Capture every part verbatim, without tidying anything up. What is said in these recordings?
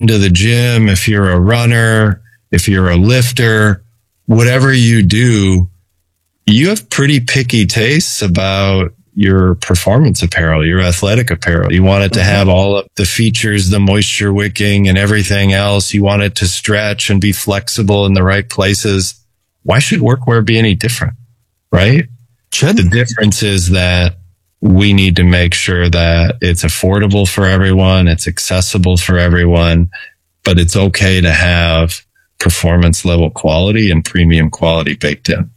to the gym, if you're a runner, if you're a lifter, whatever you do, you have pretty picky tastes about your performance apparel, your athletic apparel. You want it to have all of the features, the moisture wicking and everything else. You want it to stretch and be flexible in the right places. Why should workwear be any different? Right? Should. The difference is that we need to make sure that it's affordable for everyone. It's accessible for everyone, but it's okay to have performance level quality and premium quality baked in.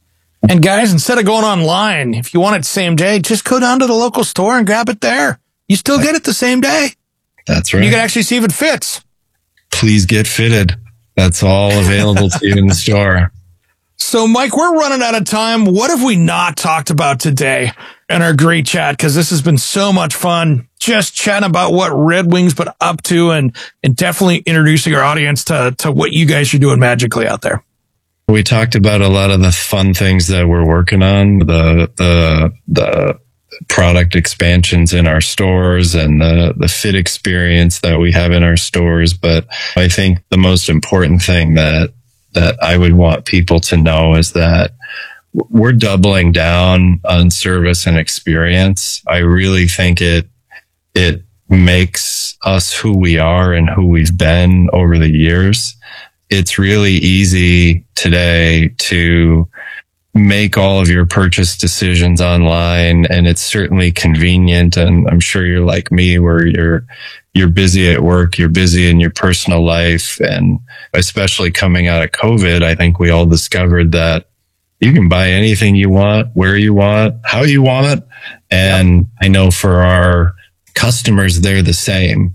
And guys, instead of going online, if you want it same day, just go down to the local store and grab it there. You still get it the same day. That's right. You can actually see if it fits. Please get fitted. That's all available to you in the store. So, Mike, we're running out of time. What have we not talked about today in our great chat? Because this has been so much fun, just chatting about what Red Wing's been up to and, and definitely introducing our audience to, to what you guys are doing magically out there. We talked about a lot of the fun things that we're working on, the the the product expansions in our stores and the, the fit experience that we have in our stores. But I think the most important thing that that I would want people to know is that we're doubling down on service and experience. I really think it it makes us who we are and who we've been over the years. It's really easy today to make all of your purchase decisions online, and it's certainly convenient. And I'm sure you're like me, where you're you're busy at work, you're busy in your personal life, and especially coming out of COVID, I think we all discovered that you can buy anything you want, where you want, how you want. And yep. I know for our customers, they're the same.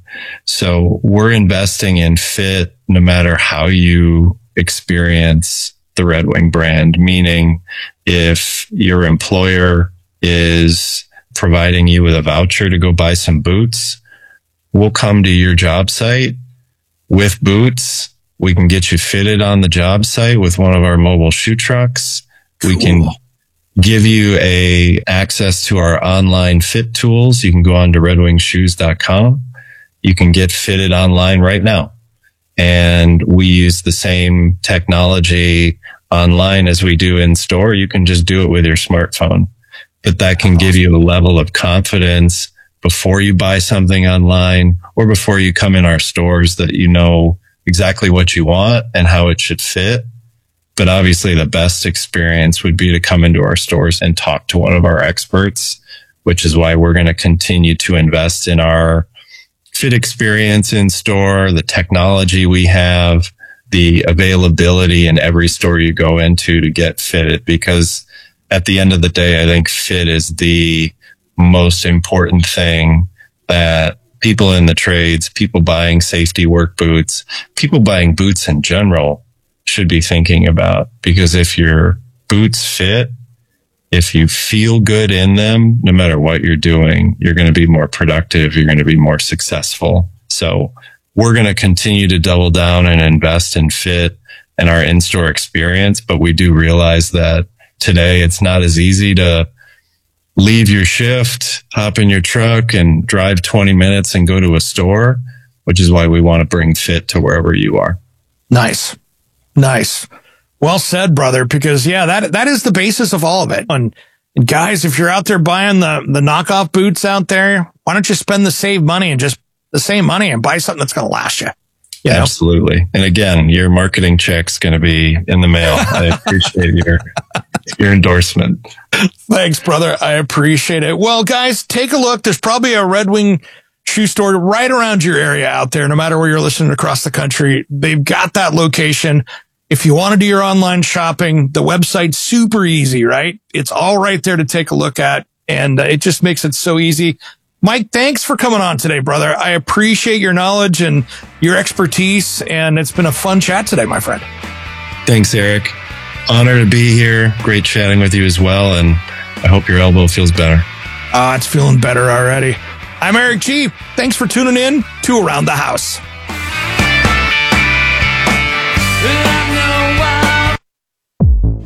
So we're investing in fit no matter how you experience the Red Wing brand, meaning if your employer is providing you with a voucher to go buy some boots, we'll come to your job site with boots. We can get you fitted on the job site with one of our mobile shoe trucks. Cool. We can give you a access to our online fit tools. You can go on to red wing shoes dot com. You can get fitted online right now. And we use the same technology online as we do in store. You can just do it with your smartphone, but that can give you a level of confidence before you buy something online or before you come in our stores that you know exactly what you want and how it should fit. But obviously the best experience would be to come into our stores and talk to one of our experts, which is why we're going to continue to invest in our fit experience in store, the technology we have, the availability in every store you go into to get fitted. Because at the end of the day, I think fit is the most important thing that people in the trades, people buying safety work boots, people buying boots in general should be thinking about. Because if your boots fit, if you feel good in them, no matter what you're doing, you're going to be more productive. You're going to be more successful. So we're going to continue to double down and invest in fit and our in-store experience. But we do realize that today it's not as easy to leave your shift, hop in your truck and drive twenty minutes and go to a store, which is why we want to bring fit to wherever you are. Nice. Nice. Well said, brother, because yeah, that, that is the basis of all of it. And, and guys, if you're out there buying the, the knockoff boots out there, why don't you spend the save money and just the same money and buy something that's going to last you? You know? Absolutely. And again, your marketing check's going to be in the mail. I appreciate your, your endorsement. Thanks, brother. I appreciate it. Well, guys, take a look. There's probably a Red Wing shoe store right around your area out there, no matter where you're listening across the country. They've got that location. If you want to do your online shopping, the website's super easy, right? It's all right there to take a look at, and uh, it just makes it so easy. Mike, thanks for coming on today, brother. I appreciate your knowledge and your expertise, and it's been a fun chat today, my friend. Thanks, Eric. Honor to be here. Great chatting with you as well, and I hope your elbow feels better. Ah, uh, it's feeling better already. I'm Eric G. Thanks for tuning in to Around the House.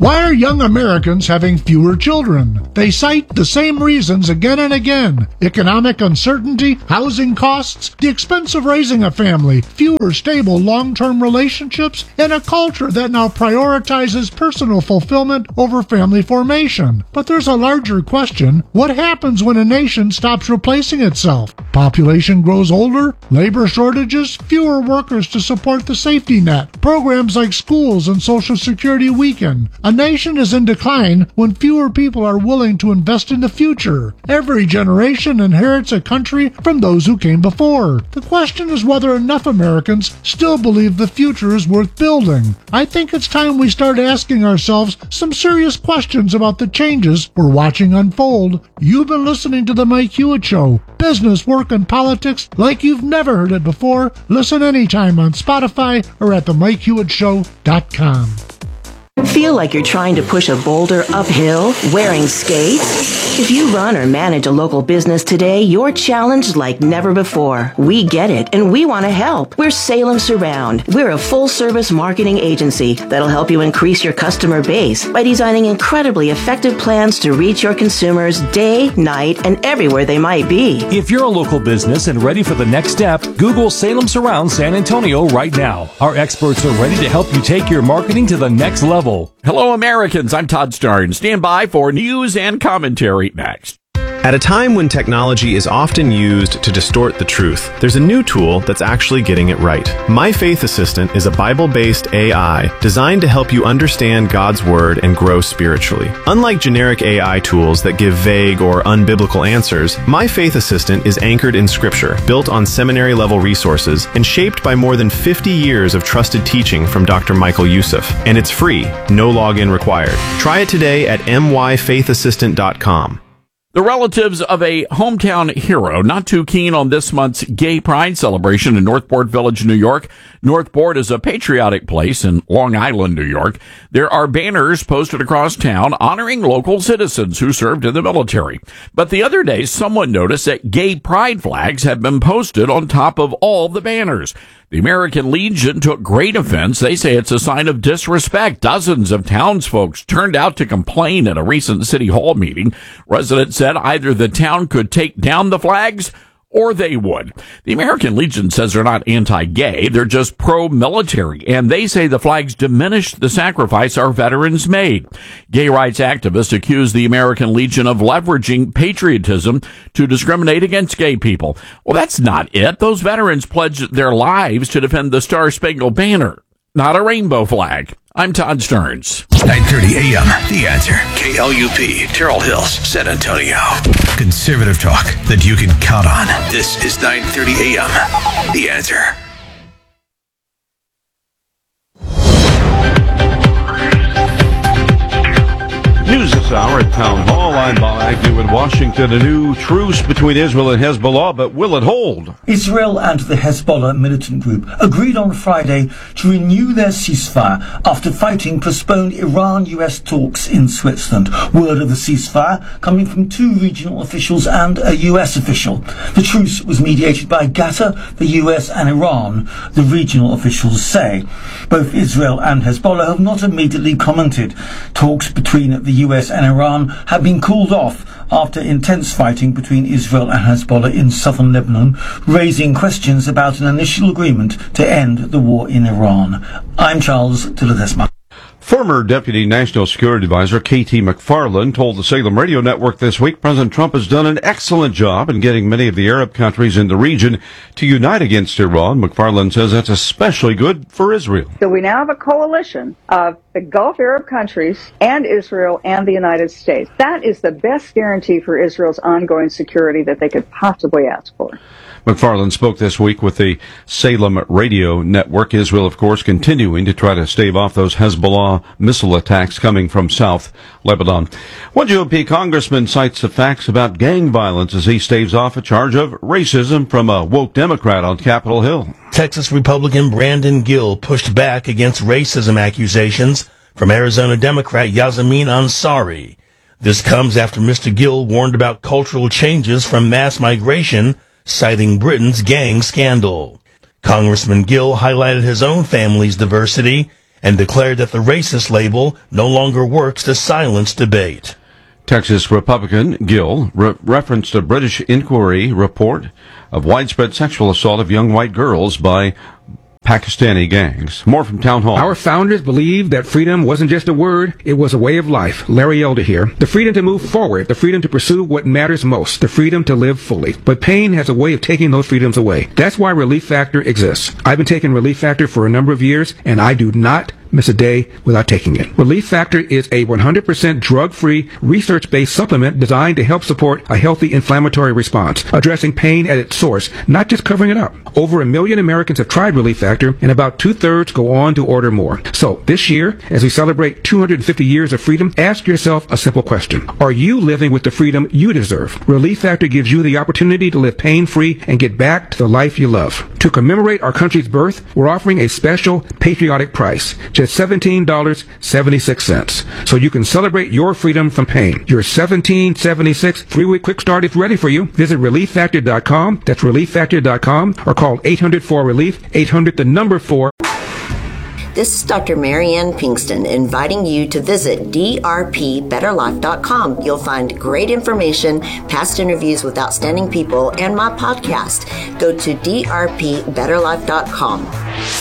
Why are young Americans having fewer children? They cite the same reasons again and again. Economic uncertainty, housing costs, the expense of raising a family, fewer stable long-term relationships, and a culture that now prioritizes personal fulfillment over family formation. But there's a larger question. What happens when a nation stops replacing itself? Population grows older, labor shortages, fewer workers to support the safety net, programs like schools and Social Security weaken. A nation is in decline when fewer people are willing to invest in the future. Every generation inherits a country from those who came before. The question is whether enough Americans still believe the future is worth building. I think it's time we start asking ourselves some serious questions about the changes we're watching unfold. You've been listening to The Mike Hewitt Show. Business, work, and politics like you've never heard it before. Listen anytime on Spotify or at the mike hewitt show dot com. Feel like you're trying to push a boulder uphill wearing skates? If you run or manage a local business today, you're challenged like never before. We get it, and we want to help. We're Salem Surround. We're a full-service marketing agency that'll help you increase your customer base by designing incredibly effective plans to reach your consumers day, night, and everywhere they might be. If you're a local business and ready for the next step, Google Salem Surround San Antonio right now. Our experts are ready to help you take your marketing to the next level. Hello, Americans. I'm Todd Starn. Stand by for news and commentary next. At a time when technology is often used to distort the truth, there's a new tool that's actually getting it right. My Faith Assistant is a Bible-based A I designed to help you understand God's Word and grow spiritually. Unlike generic A I tools that give vague or unbiblical answers, My Faith Assistant is anchored in Scripture, built on seminary-level resources, and shaped by more than fifty years of trusted teaching from Doctor Michael Youssef. And it's free, no login required. Try it today at m y faith assistant dot com. The relatives of a hometown hero not too keen on this month's Gay Pride celebration in Northport Village, New York. Northport is a patriotic place in Long Island, New York. There are banners posted across town honoring local citizens who served in the military. But the other day, someone noticed that gay pride flags have been posted on top of all the banners. The American Legion took great offense. They say it's a sign of disrespect. Dozens of townsfolk turned out to complain at a recent city hall meeting. Residents said either the town could take down the flags or they would. The American Legion says they're not anti-gay. They're just pro-military. And they say the flags diminish the sacrifice our veterans made. Gay rights activists accuse the American Legion of leveraging patriotism to discriminate against gay people. Well, that's not it. Those veterans pledged their lives to defend the Star-Spangled Banner, not a rainbow flag. I'm Todd Stearns. nine thirty a.m. The Answer. K L U P, Terrell Hills, San Antonio. Conservative talk that you can count on. This is nine thirty a.m. The Answer. News this hour at Town Hall. I'm Bob Agnew in Washington. A new truce between Israel and Hezbollah, but will it hold? Israel and the Hezbollah militant group agreed on Friday to renew their ceasefire after fighting postponed Iran-U S talks in Switzerland. Word of the ceasefire coming from two regional officials and a U S official. The truce was mediated by Qatar, the U S and Iran, the regional officials say. Both Israel and Hezbollah have not immediately commented. Talks between the U S and Iran have been cooled off after intense fighting between Israel and Hezbollah in southern Lebanon, raising questions about an initial agreement to end the war in Iran. I'm Charles Tiladesma. Former Deputy National Security Advisor K T McFarland told the Salem Radio Network this week President Trump has done an excellent job in getting many of the Arab countries in the region to unite against Iran. McFarland says that's especially good for Israel. So we now have a coalition of the Gulf Arab countries and Israel and the United States. That is the best guarantee for Israel's ongoing security that they could possibly ask for. McFarland spoke this week with the Salem Radio Network. Israel, of course, continuing to try to stave off those Hezbollah missile attacks coming from South Lebanon. One G O P congressman cites the facts about gang violence as he staves off a charge of racism from a woke Democrat on Capitol Hill. Texas Republican Brandon Gill pushed back against racism accusations from Arizona Democrat Yasamin Ansari. This comes after Mister Gill warned about cultural changes from mass migration, citing Britain's gang scandal. Congressman Gill highlighted his own family's diversity and declared that the racist label no longer works to silence debate. Texas Republican Gill re- referenced a British inquiry report of widespread sexual assault of young white girls by Pakistani gangs. More from Town Hall. Our founders believed that freedom wasn't just a word, it was a way of life. Larry Elder here. The freedom to move forward, the freedom to pursue what matters most, the freedom to live fully. But pain has a way of taking those freedoms away. That's why Relief Factor exists. I've been taking Relief Factor for a number of years, and I do not miss a day without taking it. Relief Factor is a one hundred percent drug-free, research-based supplement designed to help support a healthy inflammatory response, addressing pain at its source, not just covering it up. Over a million Americans have tried Relief Factor, and about two-thirds go on to order more. So, this year, as we celebrate two hundred fifty years of freedom, ask yourself a simple question. Are you living with the freedom you deserve? Relief Factor gives you the opportunity to live pain-free and get back to the life you love. To commemorate our country's birth, we're offering a special patriotic price, just seventeen dollars and seventy-six cents. So you can celebrate your freedom from pain. Your seventeen dollars and seventy-six cents three-week quick start is ready for you. Visit relief factor dot com. That's relief factor dot com, or call eight hundred four relief, eight hundred the number four. This is Doctor Marianne Pinkston inviting you to visit d r p better life dot com. You'll find great information, past interviews with outstanding people, and my podcast. Go to d r p better life dot com.